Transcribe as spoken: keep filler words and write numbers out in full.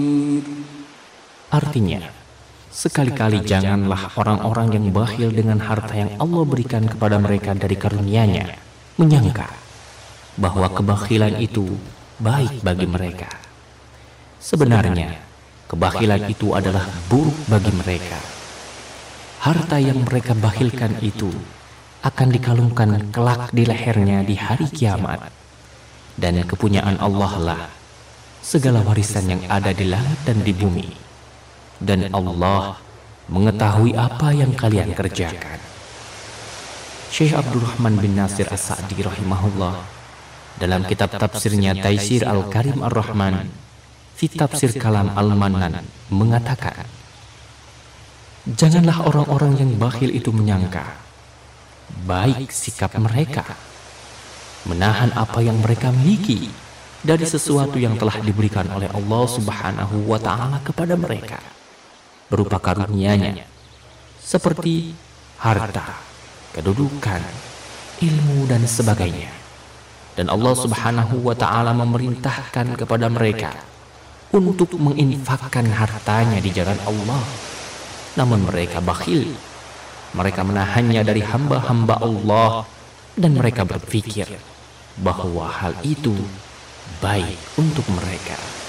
Artinya, sekali-kali janganlah orang-orang yang bakhil dengan harta yang Allah berikan kepada mereka dari karunia-Nya menyangka bahwa kebakhilan itu baik bagi mereka. Sebenarnya, kebakhilan itu adalah buruk bagi mereka. Harta yang mereka bakhilkan itu akan dikalungkan kelak di lehernya di hari kiamat. Dan kepunyaan Allah lah segala warisan yang ada di langit dan di bumi. Dan Allah mengetahui apa yang kalian kerjakan. Syekh Abdurrahman bin Nasir As-Sa'di rahimahullah dalam kitab tafsirnya Taisir Al-Karim Ar-Rahman fi Tafsir Kalam Al-Mannan mengatakan, janganlah orang-orang yang bakhil itu menyangka baik sikap mereka menahan apa yang mereka miliki dari sesuatu yang telah diberikan oleh Allah Subhanahu wa Ta'ala kepada mereka berupa karunia-Nya seperti harta, kedudukan, ilmu dan sebagainya. Dan Allah Subhanahu wa Ta'ala memerintahkan kepada mereka untuk menginfakkan hartanya di jalan Allah. Namun mereka bakhil. Mereka menahannya dari hamba-hamba Allah dan mereka berpikir bahwa hal itu baik untuk mereka.